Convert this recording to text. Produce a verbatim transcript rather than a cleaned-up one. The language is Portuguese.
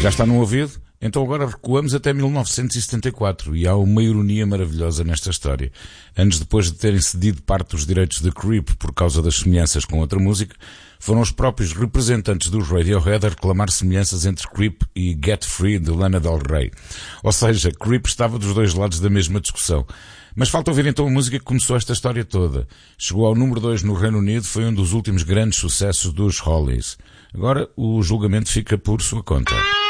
Já está no ouvido? Então agora recuamos até mil novecentos e setenta e quatro e há uma ironia maravilhosa nesta história. Anos depois de terem cedido parte dos direitos de Creep por causa das semelhanças com outra música, foram os próprios representantes dos Radiohead a reclamar semelhanças entre Creep e Get Free de Lana Del Rey. Ou seja, Creep estava dos dois lados da mesma discussão. Mas falta ouvir então a música que começou esta história toda. Chegou ao número dois no Reino Unido, foi um dos últimos grandes sucessos dos Hollies. Agora o julgamento fica por sua conta.